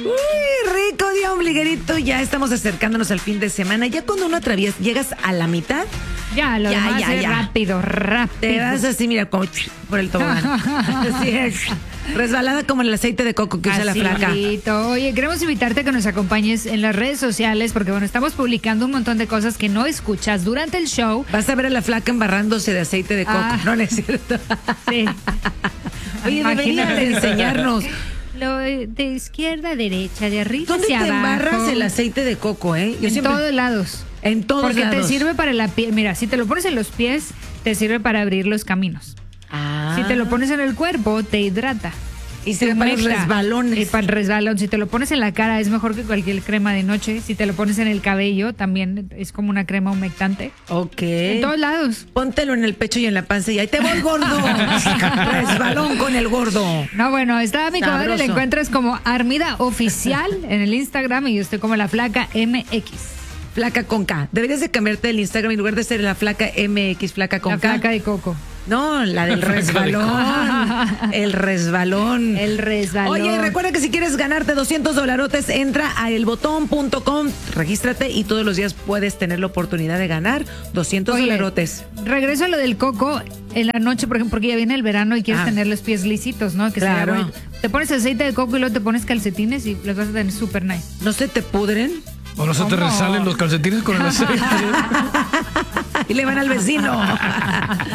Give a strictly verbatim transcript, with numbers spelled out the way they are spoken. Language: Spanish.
Uy, rico día ombliguerito. Ya estamos acercándonos al fin de semana. Ya cuando uno atraviesa, llegas a la mitad. Ya, lo Ya, demás ya, es ya. rápido, rápido. Te vas así, mira, como por el tobogán. Así es. Resbalada como el aceite de coco que usa la Así, flaca. Lito. Oye, queremos invitarte a que nos acompañes en las redes sociales porque, bueno, estamos publicando un montón de cosas que no escuchas durante el show. Vas a ver a la flaca embarrándose de aceite de coco. Ah. No, no es cierto. Sí. Oye, deberías de enseñarnos. Lo de de izquierda a derecha, de arriba ¿Dónde hacia te abajo. embarras el aceite de coco, eh? Yo en siempre- todos lados. En todos Porque lados. te sirve para la piel. Mira, si te lo pones en los pies, te sirve para abrir los caminos. Ah. Si te lo pones en el cuerpo, te hidrata. Y sirve para los humecta. resbalones. Y para el resbalón. Si te lo pones en la cara, es mejor que cualquier crema de noche. Si te lo pones en el cabello, también es como una crema humectante. Ok. En todos lados. Póntelo en el pecho y en la panza y ahí te voy, gordo. Resbalón con el gordo. No, bueno, está mi comadre, Sabroso. la encuentras como Armida Oficial en el Instagram y yo estoy como la flaca M X. Flaca con K. Deberías de cambiarte el Instagram en lugar de ser la flaca M X, flaca con La K. flaca de coco. No, la del resbalón. El resbalón. El resbalón. Oye, recuerda que si quieres ganarte doscientos dolarotes, entra a elbotón punto com, regístrate y todos los días puedes tener la oportunidad de ganar doscientos Oye, dolarotes. Regreso a lo del coco en la noche, por ejemplo, porque ya viene el verano y quieres Ah. tener los pies lisitos, ¿no? Que sería Claro. bueno. Te pones aceite de coco y luego te pones calcetines y los vas a tener súper nice. ¿No se te pudren? O no se te ¿Cómo? resalen los calcetines con el aceite. Y le van al vecino.